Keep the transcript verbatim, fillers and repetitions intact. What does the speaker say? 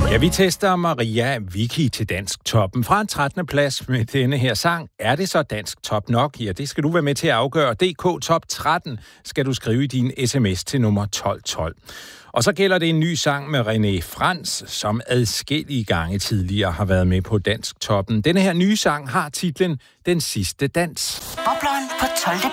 Ja, vi tester Maria Wiki til Dansk Toppen. Fra en trettende plads med denne her sang. Er det så Dansk Top nok? Ja, det skal du være med til at afgøre. D K Top tretten skal du skrive i din sms til nummer tolv tolv. Og så gælder det en ny sang med René Frans, som adskillige gange tidligere har været med på Dansk Toppen. Denne her nye sang har titlen Den sidste dans. Bobleren på tolvte